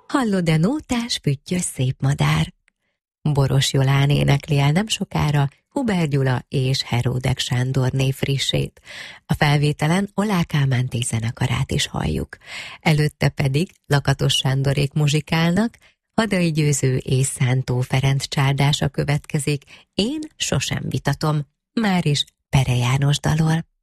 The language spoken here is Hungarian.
Hallod-e nótás, püttyös szép madár? Boros Jolán énekli el nem sokára Huber Gyula és Heródek Sándorné frissét. A felvételen Oláh Kálmán zenekarát is halljuk. Előtte pedig Lakatos Sándorék muzsikálnak, Hadai Győző és Szántó Ferenc csáldása következik. Én sosem vitatom, máris Pere János dalol.